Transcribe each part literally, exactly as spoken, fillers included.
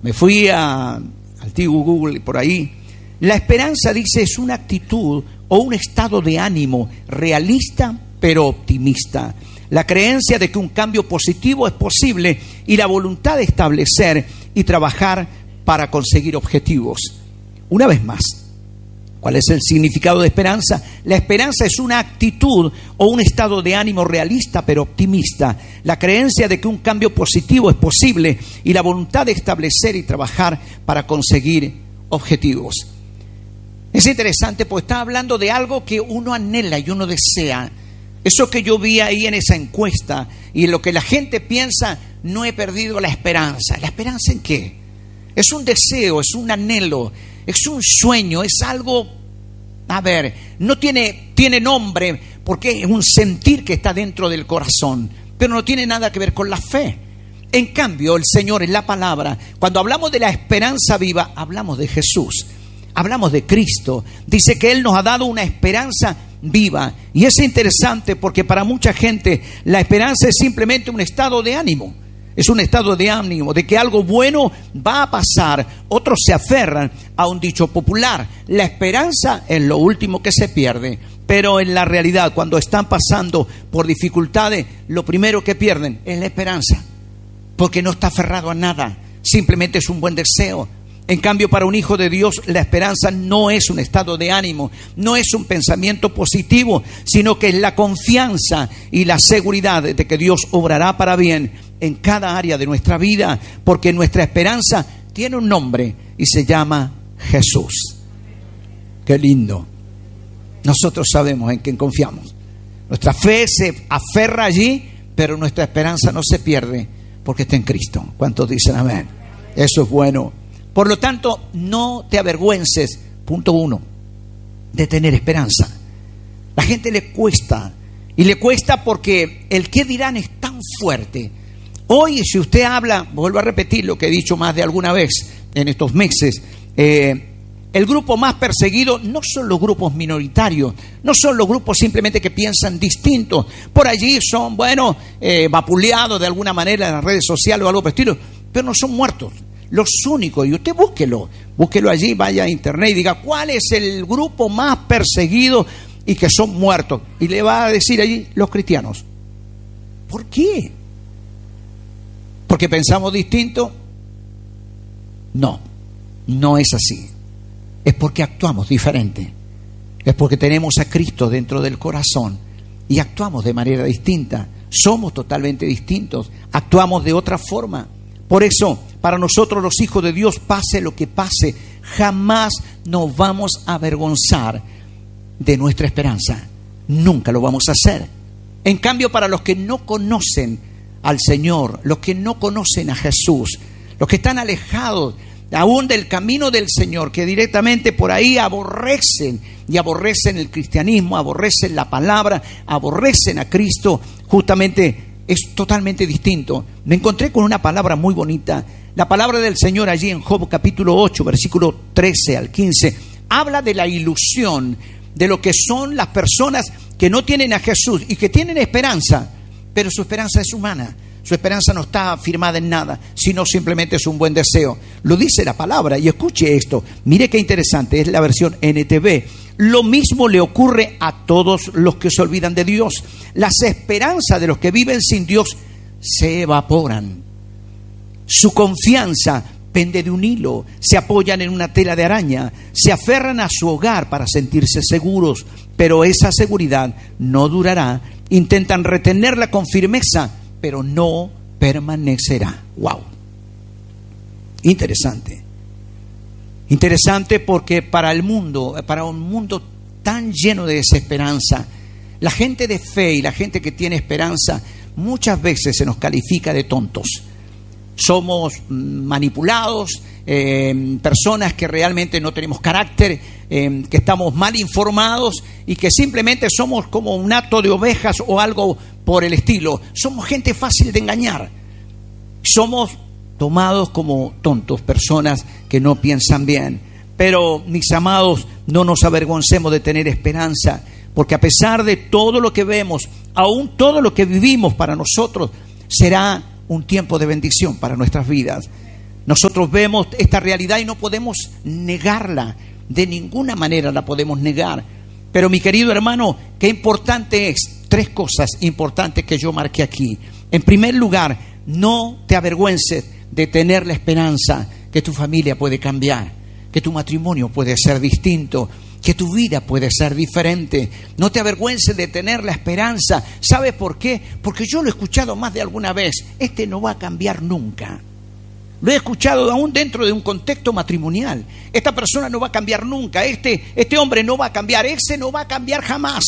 Me fui a, al antiguo Google por ahí. La esperanza, dice, es una actitud o un estado de ánimo realista pero optimista. La creencia de que un cambio positivo es posible y la voluntad de establecer y trabajar para conseguir objetivos. Una vez más, ¿cuál es el significado de esperanza? La esperanza es una actitud o un estado de ánimo realista pero optimista. La creencia de que un cambio positivo es posible y la voluntad de establecer y trabajar para conseguir objetivos. Es interesante porque está hablando de algo que uno anhela y uno desea. Eso que yo vi ahí en esa encuesta y lo que la gente piensa, no he perdido la esperanza. ¿La esperanza en qué? Es un deseo, es un anhelo, es un sueño, es algo, a ver, no tiene, tiene nombre porque es un sentir que está dentro del corazón, pero no tiene nada que ver con la fe. En cambio, el Señor en la palabra, cuando hablamos de la esperanza viva, hablamos de Jesús, hablamos de Cristo. Dice que Él nos ha dado una esperanza viva. Y es interesante porque para mucha gente la esperanza es simplemente un estado de ánimo. Es un estado de ánimo de que algo bueno va a pasar. Otros se aferran a un dicho popular: la esperanza es lo último que se pierde. Pero en la realidad, cuando están pasando por dificultades, lo primero que pierden es la esperanza, porque no está aferrado a nada, simplemente es un buen deseo. En cambio, para un hijo de Dios, la esperanza no es un estado de ánimo, no es un pensamiento positivo, sino que es la confianza y la seguridad de que Dios obrará para bien en cada área de nuestra vida, porque nuestra esperanza tiene un nombre y se llama Jesús. Qué lindo. Nosotros sabemos en quién confiamos. Nuestra fe se aferra allí, pero nuestra esperanza no se pierde porque está en Cristo. ¿Cuántos dicen amén? Eso es bueno. Por lo tanto, no te avergüences, punto uno, de tener esperanza. La gente le cuesta, y le cuesta porque el qué dirán es tan fuerte. Hoy, si usted habla, vuelvo a repetir lo que he dicho más de alguna vez en estos meses, eh, el grupo más perseguido no son los grupos minoritarios, no son los grupos simplemente que piensan distintos. Por allí son, bueno, eh, vapuleados de alguna manera en las redes sociales o algo por el estilo, pero no son muertos. Los únicos, y usted búsquelo, búsquelo allí, vaya a internet y diga cuál es el grupo más perseguido y que son muertos. Y le va a decir allí los cristianos. ¿Por qué? ¿Porque pensamos distinto? No, no es así. Es porque actuamos diferente. Es porque tenemos a Cristo dentro del corazón y actuamos de manera distinta. Somos totalmente distintos, actuamos de otra forma. Por eso, para nosotros los hijos de Dios, pase lo que pase, jamás nos vamos a avergonzar de nuestra esperanza. Nunca lo vamos a hacer. En cambio, para los que no conocen al Señor, los que no conocen a Jesús, los que están alejados aún del camino del Señor, que directamente por ahí aborrecen y aborrecen el cristianismo, aborrecen la palabra, aborrecen a Cristo, justamente es totalmente distinto. Me encontré con una palabra muy bonita. La palabra del Señor allí en Job capítulo ocho, versículo trece al quince, habla de la ilusión de lo que son las personas que no tienen a Jesús y que tienen esperanza, pero su esperanza es humana. Su esperanza no está firmada en nada, sino simplemente es un buen deseo. Lo dice la palabra, y escuche esto. Mire qué interesante, es la versión N T V. Lo mismo le ocurre a todos los que se olvidan de Dios. Las esperanzas de los que viven sin Dios se evaporan. Su confianza pende de un hilo, se apoyan en una tela de araña, se aferran a su hogar para sentirse seguros, pero esa seguridad no durará. Intentan retenerla con firmeza, pero no permanecerá. Wow. Interesante. Interesante porque para el mundo, para un mundo tan lleno de desesperanza, la gente de fe y la gente que tiene esperanza muchas veces se nos califica de tontos. Somos manipulados, eh, personas que realmente no tenemos carácter, eh, que estamos mal informados y que simplemente somos como un hato de ovejas o algo por el estilo. Somos gente fácil de engañar. Somos tomados como tontos, personas que no piensan bien. Pero, mis amados, no nos avergoncemos de tener esperanza, porque a pesar de todo lo que vemos, aún todo lo que vivimos para nosotros, será un tiempo de bendición para nuestras vidas. Nosotros vemos esta realidad y no podemos negarla. De ninguna manera la podemos negar. Pero mi querido hermano, qué importante es, tres cosas importantes que yo marqué aquí. En primer lugar, no te avergüences de tener la esperanza que tu familia puede cambiar, que tu matrimonio puede ser distinto, que tu vida puede ser diferente. No te avergüences de tener la esperanza. ¿Sabes por qué? Porque yo lo he escuchado más de alguna vez. Este no va a cambiar nunca. Lo he escuchado aún dentro de un contexto matrimonial. Esta persona no va a cambiar nunca. Este, este hombre no va a cambiar. Ese no va a cambiar jamás.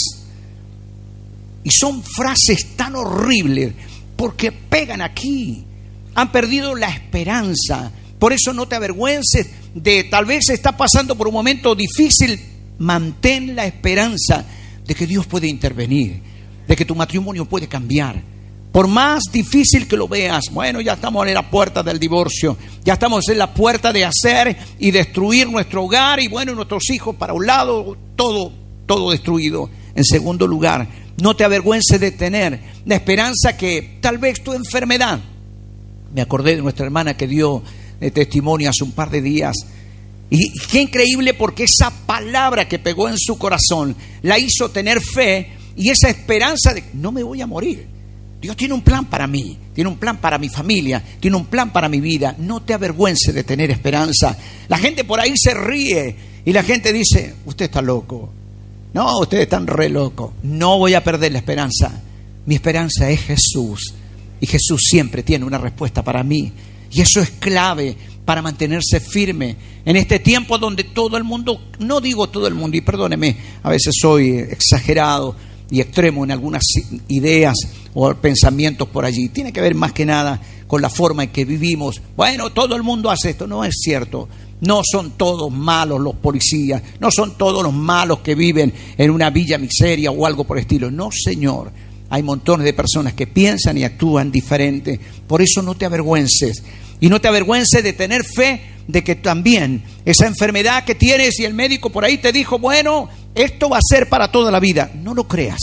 Y son frases tan horribles porque pegan aquí. Han perdido la esperanza. Por eso no te avergüences de, tal vez está pasando por un momento difícil. Mantén la esperanza de que Dios puede intervenir, de que tu matrimonio puede cambiar. Por más difícil que lo veas, bueno, ya estamos en la puerta del divorcio, ya estamos en la puerta de hacer y destruir nuestro hogar y bueno, nuestros hijos para un lado, todo, todo destruido. En segundo lugar, no te avergüences de tener la esperanza que tal vez tu enfermedad. Me acordé de nuestra hermana que dio eh, testimonio hace un par de días. Y qué increíble, porque esa palabra que pegó en su corazón la hizo tener fe y esa esperanza de no me voy a morir. Dios tiene un plan para mí, tiene un plan para mi familia, tiene un plan para mi vida. No te avergüences de tener esperanza. La gente por ahí se ríe y la gente dice, usted está loco. No, ustedes están re locos. No voy a perder la esperanza. Mi esperanza es Jesús y Jesús siempre tiene una respuesta para mí. Y eso es clave para mantenerse firme en este tiempo donde todo el mundo, no digo todo el mundo, y perdóneme, a veces soy exagerado y extremo en algunas ideas o pensamientos por allí. Tiene que ver más que nada con la forma en que vivimos. Bueno, todo el mundo hace esto. No es cierto. No son todos malos los policías. No son todos los malos que viven en una villa miseria o algo por el estilo. No, señor. Hay montones de personas que piensan y actúan diferente. Por eso no te avergüences. Y no te avergüences de tener fe de que también esa enfermedad que tienes y el médico por ahí te dijo, bueno, esto va a ser para toda la vida. No lo creas.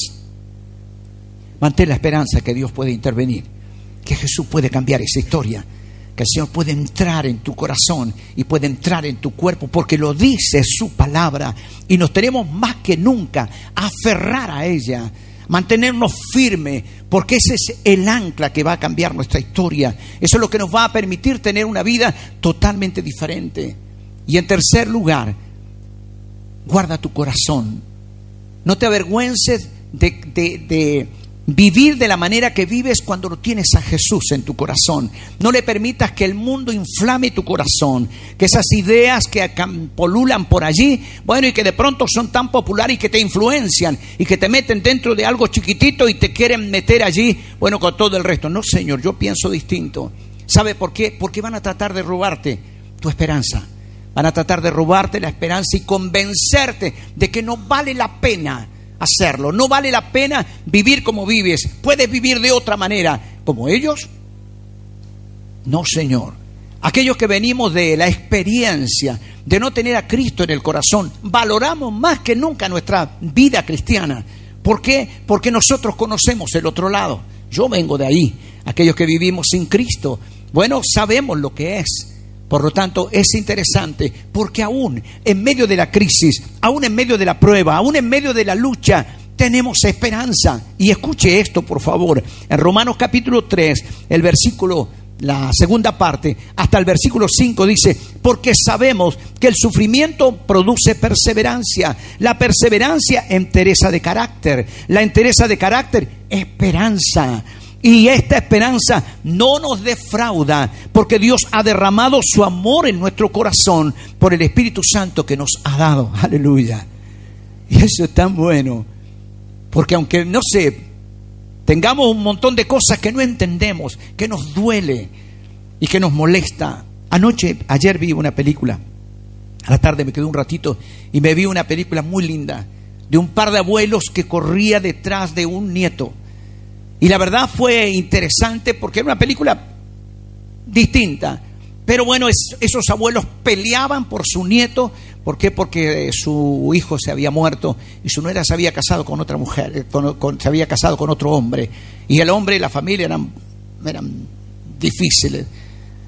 Mantén la esperanza que Dios puede intervenir, que Jesús puede cambiar esa historia, que el Señor puede entrar en tu corazón y puede entrar en tu cuerpo, porque lo dice su palabra y nos tenemos más que nunca a aferrar a ella, mantenernos firmes, porque ese es el ancla que va a cambiar nuestra historia. Eso es lo que nos va a permitir tener una vida totalmente diferente. Y en tercer lugar, guarda tu corazón. No te avergüences de, de, de vivir de la manera que vives cuando lo tienes a Jesús en tu corazón. No le permitas que el mundo inflame tu corazón, que esas ideas que polulan por allí, bueno, y que de pronto son tan populares y que te influencian y que te meten dentro de algo chiquitito y te quieren meter allí, bueno, con todo el resto. No, Señor, yo pienso distinto. ¿Sabe por qué? Porque van a tratar de robarte tu esperanza. Van a tratar de robarte la esperanza y convencerte de que no vale la pena hacerlo. No vale la pena vivir como vives. Puedes vivir de otra manera. ¿Como ellos? No, Señor. Aquellos que venimos de la experiencia de no tener a Cristo en el corazón, valoramos más que nunca nuestra vida cristiana. ¿Por qué? Porque nosotros conocemos el otro lado. Yo vengo de ahí. Aquellos que vivimos sin Cristo, bueno, sabemos lo que es. Por lo tanto, es interesante porque aún en medio de la crisis, aún en medio de la prueba, aún en medio de la lucha, tenemos esperanza. Y escuche esto, por favor. En Romanos capítulo tres, el versículo, la segunda parte, hasta el versículo cinco dice, porque sabemos que el sufrimiento produce perseverancia. La perseverancia, entereza de carácter. La entereza de carácter, esperanza. Y esta esperanza no nos defrauda, porque Dios ha derramado su amor en nuestro corazón por el Espíritu Santo que nos ha dado. Aleluya. Y eso es tan bueno, porque aunque, no sé, tengamos un montón de cosas que no entendemos, que nos duele y que nos molesta. Anoche, ayer vi una película, a la tarde me quedé un ratito y me vi una película muy linda de un par de abuelos que corría detrás de un nieto. Y la verdad fue interesante porque era una película distinta. Pero bueno, es, esos abuelos peleaban por su nieto. ¿Por qué? Porque su hijo se había muerto y su nuera se había casado con otra mujer, con, con, se había casado con otro hombre. Y el hombre y la familia eran, eran difíciles.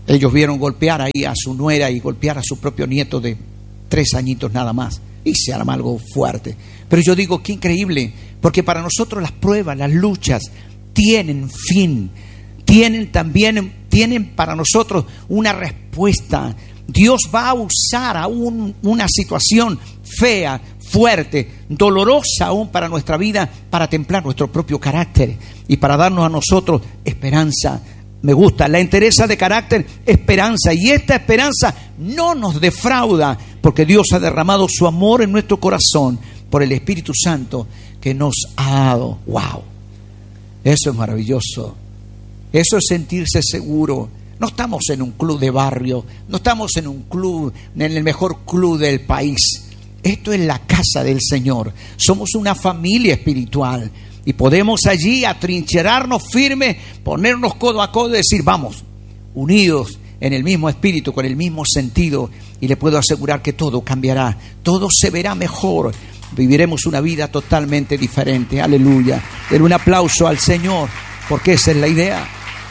Ellos vieron golpear ahí a su nuera y golpear a su propio nieto de tres añitos nada más. Y se arma algo fuerte. Pero yo digo, qué increíble, porque para nosotros las pruebas, las luchas tienen fin. Tienen también, tienen para nosotros una respuesta. Dios va a usar aún una situación fea, fuerte, dolorosa aún para nuestra vida, para templar nuestro propio carácter y para darnos a nosotros esperanza. Me gusta la entereza de carácter, esperanza, y esta esperanza no nos defrauda, porque Dios ha derramado su amor en nuestro corazón por el Espíritu Santo que nos ha dado. ¡Wow! Eso es maravilloso. Eso es sentirse seguro. No estamos en un club de barrio, no estamos en un club, en el mejor club del país. Esto es la casa del Señor. Somos una familia espiritual. Y podemos allí atrincherarnos firme, ponernos codo a codo y decir, vamos, unidos en el mismo espíritu, con el mismo sentido. Y le puedo asegurar que todo cambiará, todo se verá mejor. Viviremos una vida totalmente diferente. Aleluya. Den un aplauso al Señor, porque esa es la idea.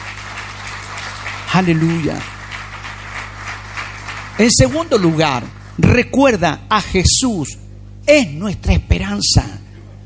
Aleluya. En segundo lugar, recuerda a Jesús, es nuestra esperanza.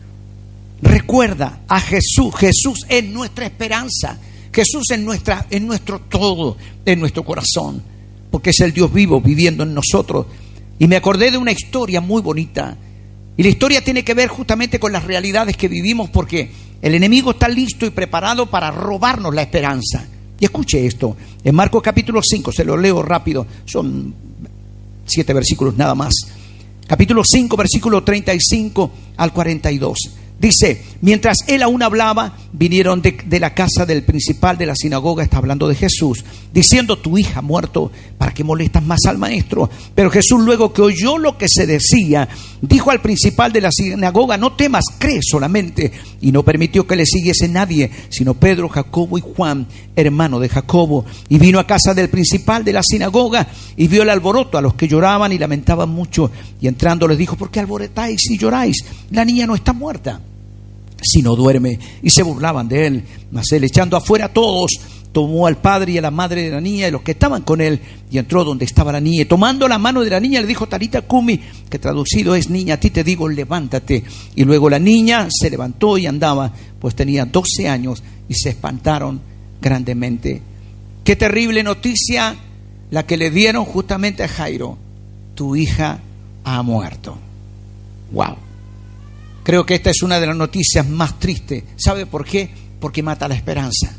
Recuerda a Jesús. Jesús es nuestra esperanza. Jesús es nuestra, es nuestro todo, en nuestro corazón, porque es el Dios vivo viviendo en nosotros. Y me acordé de una historia muy bonita. Y la historia tiene que ver justamente con las realidades que vivimos, porque el enemigo está listo y preparado para robarnos la esperanza. Y escuche esto, en Marcos capítulo cinco, se lo leo rápido, son siete versículos nada más. Capítulo cinco, versículo treinta y cinco al cuarenta y dos. Dice, mientras él aún hablaba, vinieron de, de la casa del principal de la sinagoga, está hablando de Jesús, diciendo, tu hija ha muerto, ¿para qué molestas más al maestro? Pero Jesús, luego que oyó lo que se decía, dijo al principal de la sinagoga, no temas, cree solamente. Y no permitió que le siguiese nadie, sino Pedro, Jacobo y Juan, hermano de Jacobo. Y vino a casa del principal de la sinagoga y vio el alboroto, a los que lloraban y lamentaban mucho. Y entrando les dijo, ¿por qué alborotáis y lloráis? La niña no está muerta, si no duerme. Y se burlaban de él. Mas él, echando afuera a todos, tomó al padre y a la madre de la niña y los que estaban con él, y entró donde estaba la niña, y tomando la mano de la niña le dijo, Talita Cumi, que traducido es, niña, a ti te digo, levántate. Y luego la niña se levantó y andaba, pues tenía doce años, y se espantaron grandemente. Qué terrible noticia la que le dieron justamente a Jairo: tu hija ha muerto. Wow. Creo que esta es una de las noticias más tristes. ¿Sabe por qué? Porque mata la esperanza.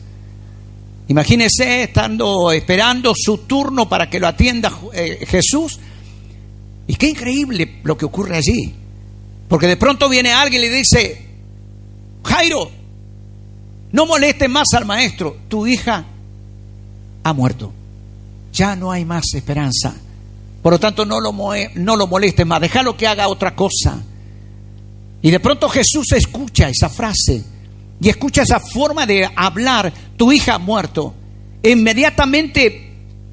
Imagínese estando esperando su turno para que lo atienda eh, Jesús. Y qué increíble lo que ocurre allí. Porque de pronto viene alguien y le dice, Jairo, no molestes más al maestro, tu hija ha muerto. Ya no hay más esperanza. Por lo tanto, no lo, no lo molestes más, déjalo que haga otra cosa. Y de pronto Jesús escucha esa frase y escucha esa forma de hablar, tu hija ha muerto. E inmediatamente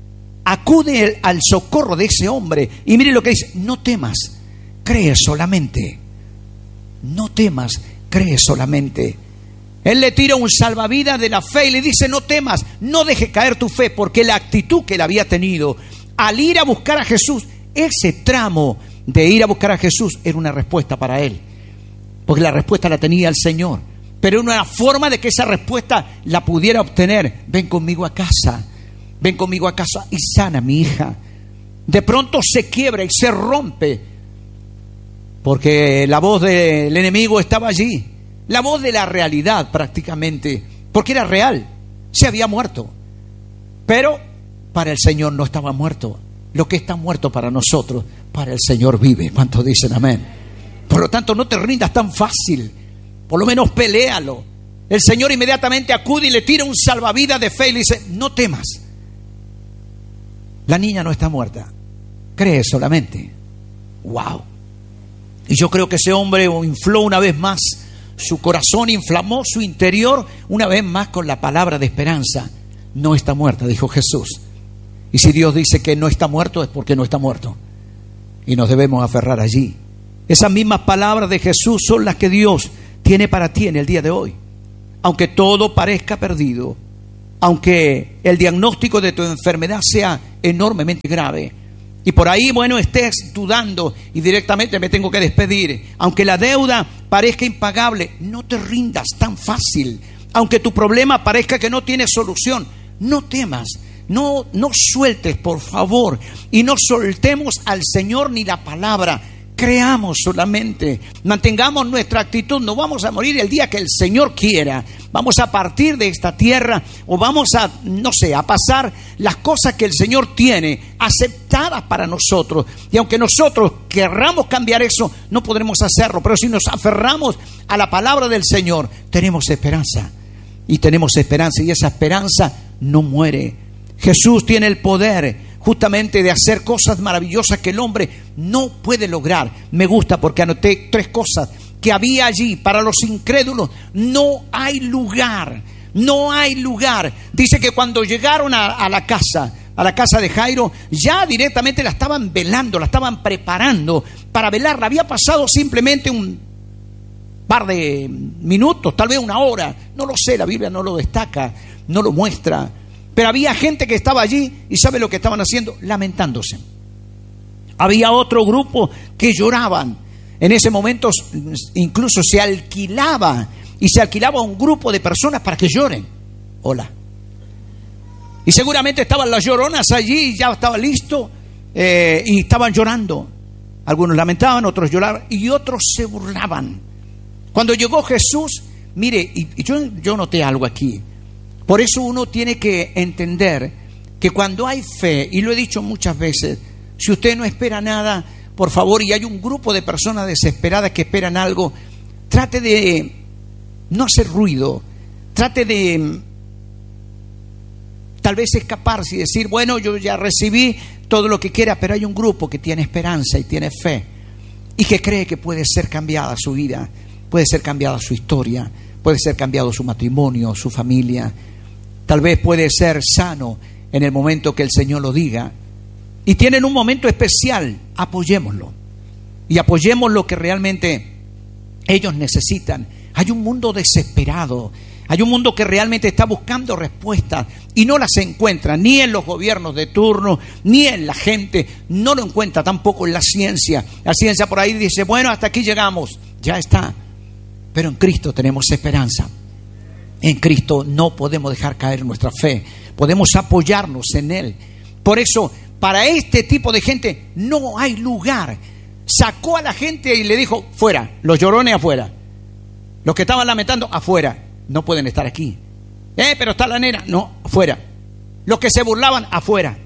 acude al socorro de ese hombre y mire lo que dice, no temas, cree solamente. No temas, cree solamente. Él le tira un salvavidas de la fe y le dice, no temas, no dejes caer tu fe, porque la actitud que él había tenido al ir a buscar a Jesús, ese tramo de ir a buscar a Jesús era una respuesta para él, porque la respuesta la tenía el Señor, pero una forma de que esa respuesta la pudiera obtener. Ven conmigo a casa, ven conmigo a casa y sana a mi hija. De pronto se quiebra y se rompe, porque la voz del enemigo estaba allí, la voz de la realidad prácticamente, porque era real, se había muerto, pero para el Señor no estaba muerto. Lo que está muerto para nosotros, para el Señor vive. ¿Cuántos dicen amén? Por lo tanto, no te rindas tan fácil, por lo menos peléalo. El Señor inmediatamente acude y le tira un salvavidas de fe y le dice, no temas, la niña no está muerta, cree solamente. Wow. Y yo creo que ese hombre infló una vez más su corazón, inflamó su interior una vez más con la palabra de esperanza. No está muerta, dijo Jesús. Y si Dios dice que no está muerto, es porque no está muerto, y nos debemos aferrar allí. Esas mismas palabras de Jesús son las que Dios tiene para ti en el día de hoy. Aunque todo parezca perdido, aunque el diagnóstico de tu enfermedad sea enormemente grave. Y por ahí, bueno, estés dudando y directamente me tengo que despedir. Aunque la deuda parezca impagable, no te rindas tan fácil. Aunque tu problema parezca que no tiene solución, no temas. No, no sueltes, por favor. Y no soltemos al Señor ni la palabra. Creamos solamente, mantengamos nuestra actitud. No vamos a morir el día que el Señor quiera. Vamos a partir de esta tierra o vamos a, no sé, a pasar las cosas que el Señor tiene aceptadas para nosotros. Y aunque nosotros querramos cambiar eso, no podremos hacerlo. Pero si nos aferramos a la palabra del Señor, tenemos esperanza. Y tenemos esperanza y esa esperanza no muere. Jesús tiene el poder justamente de hacer cosas maravillosas que el hombre no puede lograr. Me gusta porque anoté tres cosas que había allí para los incrédulos. No hay lugar, no hay lugar. Dice que cuando llegaron a, a la casa, a la casa de Jairo, ya directamente la estaban velando, la estaban preparando para velarla. Había pasado simplemente un par de minutos, tal vez una hora, no lo sé, la Biblia no lo destaca, no lo muestra. Pero había gente que estaba allí y ¿sabe lo que estaban haciendo? Lamentándose. Había otro grupo que lloraban. En ese momento incluso se alquilaba y se alquilaba un grupo de personas para que lloren. Hola. Y seguramente estaban las lloronas allí, ya estaba listo eh, y estaban llorando. Algunos lamentaban, otros lloraban y otros se burlaban. Cuando llegó Jesús, mire, y, y yo, yo noté algo aquí. Por eso uno tiene que entender que cuando hay fe, y lo he dicho muchas veces, si usted no espera nada, por favor, y hay un grupo de personas desesperadas que esperan algo, trate de no hacer ruido, trate de tal vez escaparse y decir, bueno, yo ya recibí todo lo que quiera, pero hay un grupo que tiene esperanza y tiene fe y que cree que puede ser cambiada su vida, puede ser cambiada su historia, puede ser cambiado su matrimonio, su familia. Tal vez puede ser sano en el momento que el Señor lo diga. Y tienen un momento especial, apoyémoslo. Y apoyemos lo que realmente ellos necesitan. Hay un mundo desesperado. Hay un mundo que realmente está buscando respuestas y no las encuentra ni en los gobiernos de turno, ni en la gente. No lo encuentra tampoco en la ciencia. La ciencia por ahí dice, bueno, hasta aquí llegamos. Ya está. Pero en Cristo tenemos esperanza. En Cristo no podemos dejar caer nuestra fe. Podemos apoyarnos en Él. Por eso, para este tipo de gente no hay lugar. Sacó a la gente y le dijo, fuera, los llorones afuera. Los que estaban lamentando, afuera. No pueden estar aquí. Eh, pero está la nena. No, afuera. Los que se burlaban, afuera.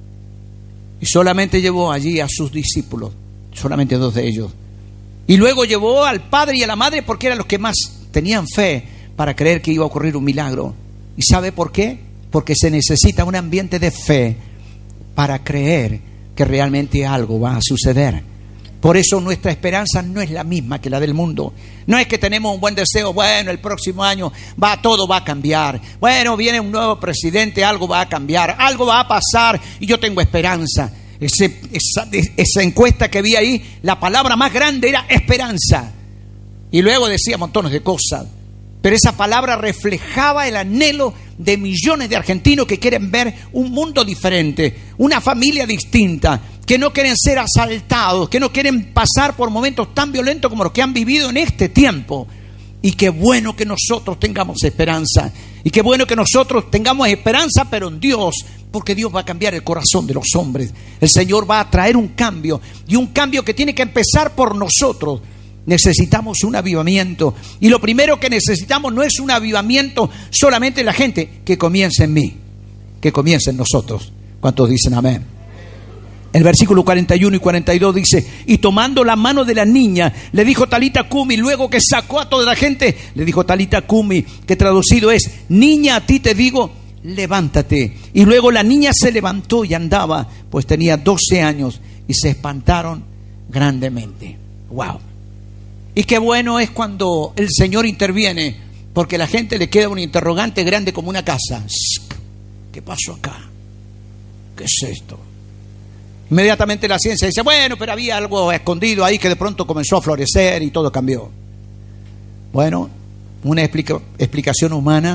Y solamente llevó allí a sus discípulos. Solamente dos de ellos. Y luego llevó al padre y a la madre porque eran los que más tenían fe para creer que iba a ocurrir un milagro. ¿Y sabe por qué? Porque se necesita un ambiente de fe para creer que realmente algo va a suceder. Por eso nuestra esperanza no es la misma que la del mundo. No es que tenemos un buen deseo, bueno, el próximo año va, todo va a cambiar. Bueno, viene un nuevo presidente, algo va a cambiar, algo va a pasar y yo tengo esperanza. Ese, esa, esa encuesta que vi ahí, la palabra más grande era esperanza. Y luego decía montones de cosas. Pero esa palabra reflejaba el anhelo de millones de argentinos que quieren ver un mundo diferente, una familia distinta, que no quieren ser asaltados, que no quieren pasar por momentos tan violentos como los que han vivido en este tiempo. Y qué bueno que nosotros tengamos esperanza. Y qué bueno que nosotros tengamos esperanza, pero en Dios, porque Dios va a cambiar el corazón de los hombres. El Señor va a traer un cambio, y un cambio que tiene que empezar por nosotros. Necesitamos un avivamiento. Y lo primero que necesitamos no es un avivamiento solamente en la gente, que comience en mí, que comience en nosotros. ¿Cuántos dicen amén? El versículo cuarenta y uno y cuarenta y dos dice, y tomando la mano de la niña, le dijo Talita Cumi, luego que sacó a toda la gente, le dijo Talita Cumi, que traducido es, niña, a ti te digo, levántate. Y luego la niña se levantó y andaba, pues tenía doce años, y se espantaron grandemente. Wow. Y qué bueno es cuando el Señor interviene, porque a la gente le queda un interrogante grande como una casa. ¿Qué pasó acá? ¿Qué es esto? Inmediatamente la ciencia dice, bueno, pero había algo escondido ahí que de pronto comenzó a florecer y todo cambió. Bueno, una explica, explicación humana,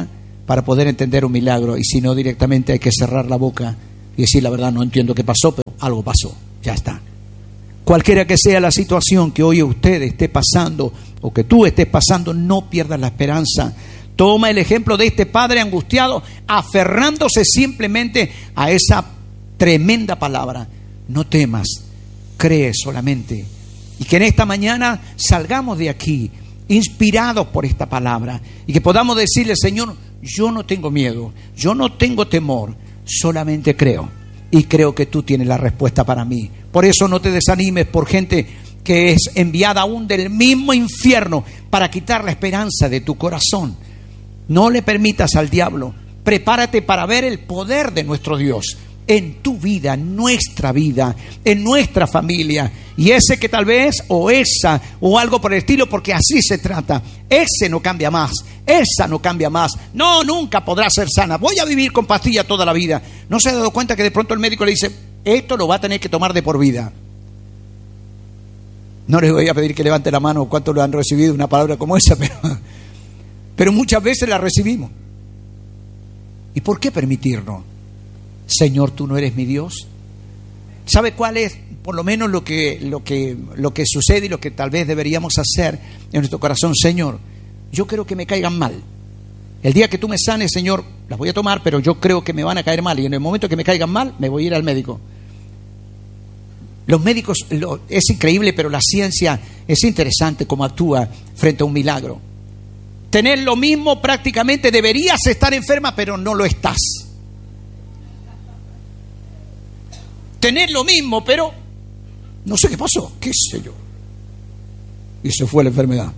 para poder entender un milagro, y si no, directamente hay que cerrar la boca y decir la verdad, no entiendo qué pasó, pero algo pasó, ya está. Cualquiera que sea la situación que hoy usted esté pasando o que tú estés pasando, no pierdas la esperanza. Toma el ejemplo de este padre angustiado, aferrándose simplemente a esa tremenda palabra: no temas, cree solamente. Y que en esta mañana salgamos de aquí inspirados por esta palabra y que podamos decirle: Señor, yo no tengo miedo, yo no tengo temor, solamente creo, y creo que tú tienes la respuesta para mí. Por eso no te desanimes por gente que es enviada aún del mismo infierno para quitar la esperanza de tu corazón. No le permitas al diablo. Prepárate para ver el poder de nuestro Dios en tu vida, en nuestra vida, en nuestra familia. Y ese que tal vez, o esa, o algo por el estilo, porque así se trata, ese no cambia más, esa no cambia más, no, nunca podrá ser sana, voy a vivir con pastillas toda la vida. ¿No se ha dado cuenta que de pronto el médico le dice: esto lo va a tener que tomar de por vida? No les voy a pedir que levante la mano cuántos lo han recibido una palabra como esa, pero, pero muchas veces la recibimos. ¿Y por qué permitirnos? Señor, tú no eres mi Dios. ¿Sabe cuál es, por lo menos, lo que, lo que, lo que sucede y lo que tal vez deberíamos hacer en nuestro corazón? Señor, yo creo que me caigan mal. El día que tú me sanes, Señor, las voy a tomar, pero yo creo que me van a caer mal. Y en el momento que me caigan mal, me voy a ir al médico. Los médicos, lo, es increíble, pero la ciencia es interesante cómo actúa frente a un milagro. Tener lo mismo prácticamente, deberías estar enferma, pero no lo estás. Tener lo mismo, pero no sé qué pasó, qué sé yo. Y se fue la enfermedad.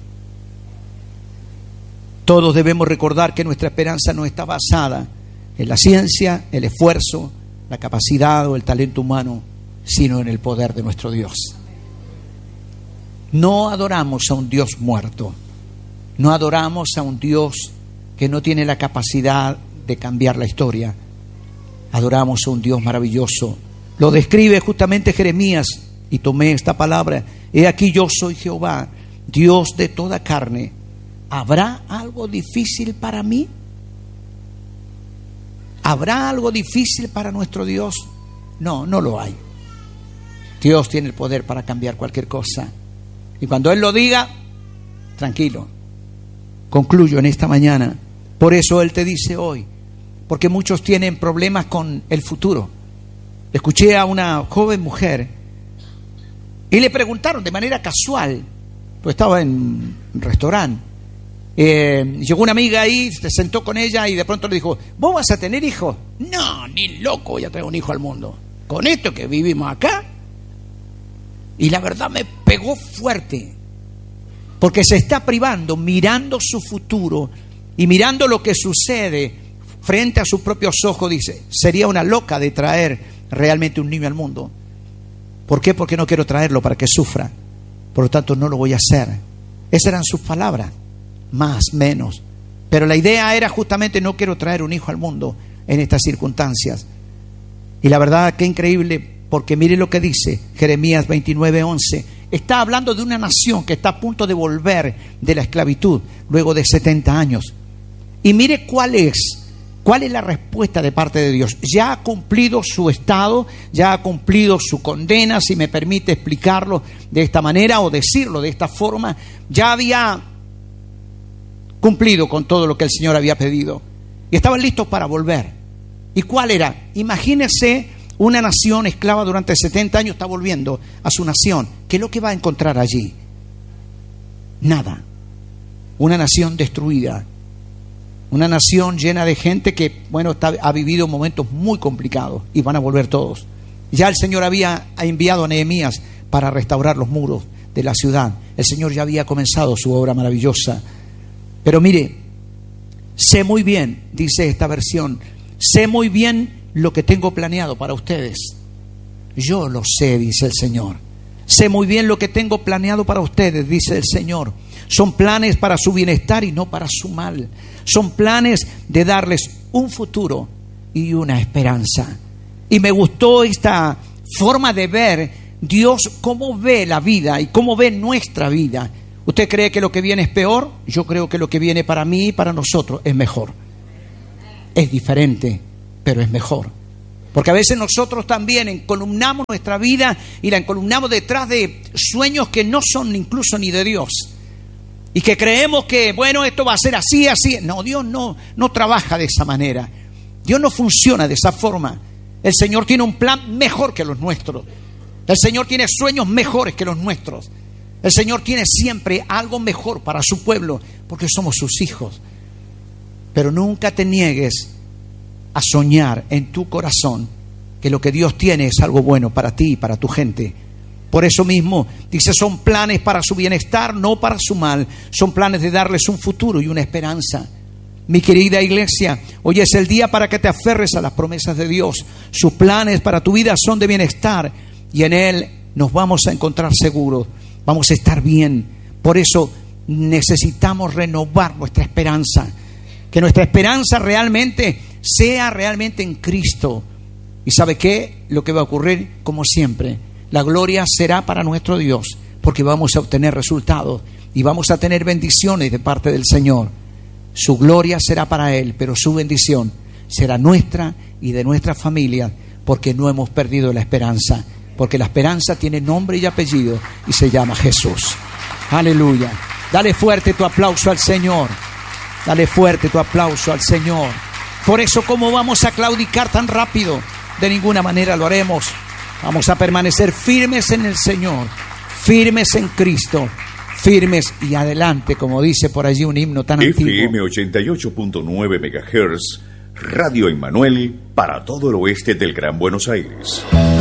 Todos debemos recordar que nuestra esperanza no está basada en la ciencia, el esfuerzo, la capacidad o el talento humano, sino en el poder de nuestro Dios. No adoramos a un Dios muerto. No adoramos a un Dios que no tiene la capacidad de cambiar la historia. Adoramos a un Dios maravilloso. Lo describe justamente Jeremías, y tomé esta palabra: he aquí yo soy Jehová, Dios de toda carne. ¿Habrá algo difícil para mí? ¿Habrá algo difícil para nuestro Dios? No, no lo hay. Dios tiene el poder para cambiar cualquier cosa. Y cuando Él lo diga, tranquilo. Concluyo en esta mañana. Por eso Él te dice hoy, porque muchos tienen problemas con el futuro. Escuché a una joven mujer y le preguntaron de manera casual, pues estaba en un restaurante, eh, llegó una amiga ahí, se sentó con ella y de pronto le dijo: ¿vos vas a tener hijos? No, ni loco voy a traer un hijo al mundo, con esto que vivimos acá. Y la verdad me pegó fuerte, porque se está privando, mirando su futuro y mirando lo que sucede frente a sus propios ojos. Dice: sería una loca de traer realmente un niño al mundo. ¿Por qué? Porque no quiero traerlo para que sufra. Por lo tanto, no lo voy a hacer. Esas eran sus palabras, más, menos. Pero la idea era justamente: no quiero traer un hijo al mundo en estas circunstancias. Y la verdad, qué increíble, porque mire lo que dice Jeremías veintinueve once. Está hablando de una nación que está a punto de volver de la esclavitud luego de setenta años. Y mire cuál es ¿Cuál es la respuesta de parte de Dios? Ya ha cumplido su estado, ya ha cumplido su condena, si me permite explicarlo de esta manera o decirlo de esta forma. Ya había cumplido con todo lo que el Señor había pedido y estaban listos para volver. ¿Y cuál era? Imagínese una nación esclava durante setenta años, está volviendo a su nación. ¿Qué es lo que va a encontrar allí? Nada. Una nación destruida. Una nación llena de gente que, bueno, está, ha vivido momentos muy complicados y van a volver todos. Ya el Señor había enviado a Nehemías para restaurar los muros de la ciudad. El Señor ya había comenzado su obra maravillosa. Pero mire, sé muy bien, dice esta versión, sé muy bien lo que tengo planeado para ustedes. Yo lo sé, dice el Señor. Sé muy bien lo que tengo planeado para ustedes, dice el Señor. Son planes para su bienestar y no para su mal. Son planes de darles un futuro y una esperanza. Y me gustó esta forma de ver Dios, cómo ve la vida y cómo ve nuestra vida. ¿Usted cree que lo que viene es peor? Yo creo que lo que viene para mí y para nosotros es mejor. es diferente, pero es mejor. Porque a veces nosotros también encolumnamos nuestra vida y la encolumnamos detrás de sueños que no son incluso ni de Dios. Y que creemos que, bueno, esto va a ser así, así. No, Dios no, no trabaja de esa manera. Dios no funciona de esa forma. El Señor tiene un plan mejor que los nuestros. El Señor tiene sueños mejores que los nuestros. El Señor tiene siempre algo mejor para su pueblo, porque somos sus hijos. Pero nunca te niegues a soñar en tu corazón que lo que Dios tiene es algo bueno para ti y para tu gente. Por eso mismo dice, son planes para su bienestar, no para su mal. Son planes de darles un futuro y una esperanza. Mi querida iglesia, hoy es el día para que te aferres a las promesas de Dios. Sus planes para tu vida son de bienestar y en Él nos vamos a encontrar seguros. Vamos a estar bien. Por eso necesitamos renovar nuestra esperanza. Que nuestra esperanza realmente sea realmente en Cristo. ¿Y sabe qué? Lo que va a ocurrir, como siempre, la gloria será para nuestro Dios, porque vamos a obtener resultados y vamos a tener bendiciones de parte del Señor. Su gloria será para Él, pero su bendición será nuestra y de nuestra familia, porque no hemos perdido la esperanza, porque la esperanza tiene nombre y apellido y se llama Jesús. Aleluya. Dale fuerte tu aplauso al Señor. Dale fuerte tu aplauso al Señor. Por eso, ¿cómo vamos a claudicar tan rápido? De ninguna manera lo haremos. Vamos a permanecer firmes en el Señor, firmes en Cristo, firmes y adelante, como dice por allí un himno tan antiguo. F M ochenta y ocho punto nueve megahertz, Radio Emmanuel, para todo el oeste del Gran Buenos Aires.